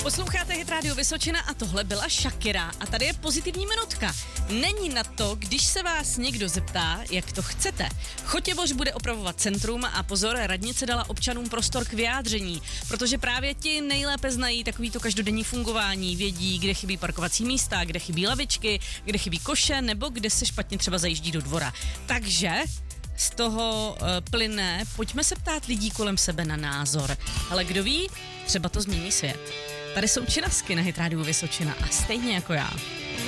Posloucháte Hit Radio Vysočina a tohle byla Shakira. A tady je pozitivní minutka. Není na to, když se vás někdo zeptá, jak to chcete. Chotěvoř bude opravovat centrum a pozor, radnice dala občanům prostor k vyjádření, protože právě ti nejlépe znají takovýto každodenní fungování, vědí, kde chybí parkovací místa, kde chybí lavičky, kde chybí koše nebo kde se špatně třeba zajíždí do dvora. Takže z toho plyne, pojďme se ptát lidí kolem sebe na názor. Ale kdo ví, třeba to změní svět. Tady jsou Činasky na Hit Radio Vysočina a stejně jako já.